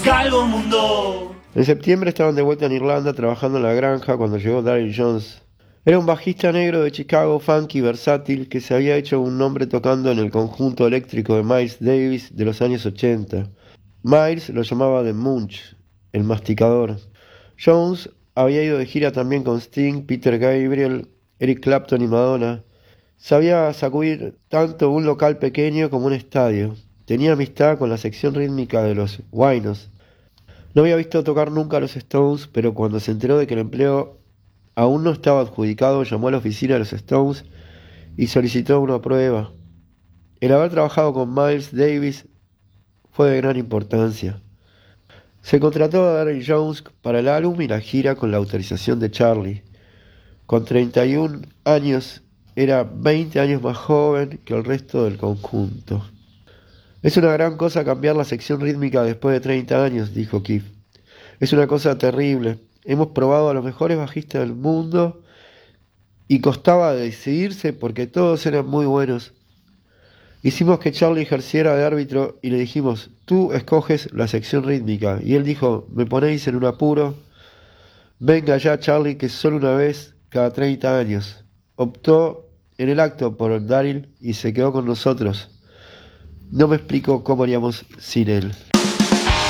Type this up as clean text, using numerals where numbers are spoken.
Calvo Mundo. En septiembre estaban de vuelta en Irlanda trabajando en la granja cuando llegó Daryl Jones. Era un bajista negro de Chicago, funky, versátil, que se había hecho un nombre tocando en el conjunto eléctrico de Miles Davis de los años 80. Miles lo llamaba The Munch, el masticador. Jones había ido de gira también con Sting, Peter Gabriel, Eric Clapton y Madonna. Sabía sacudir tanto un local pequeño como un estadio. Tenía amistad con la sección rítmica de los Winos. No había visto tocar nunca a los Stones, pero cuando se enteró de que el empleo aún no estaba adjudicado, llamó a la oficina de los Stones y solicitó una prueba. El haber trabajado con Miles Davis fue de gran importancia. Se contrató a Daryl Jones para el álbum y la gira con la autorización de Charlie. Con 31 años, era 20 años más joven que el resto del conjunto. Es una gran cosa cambiar la sección rítmica después de 30 años, dijo Keith. Es una cosa terrible. Hemos probado a los mejores bajistas del mundo y costaba decidirse porque todos eran muy buenos. Hicimos que Charlie ejerciera de árbitro y le dijimos, tú escoges la sección rítmica. Y él dijo, me ponéis en un apuro. Venga ya, Charlie, que solo una vez cada 30 años. Optó en el acto por Daryl y se quedó con nosotros. No me explico cómo haríamos sin él.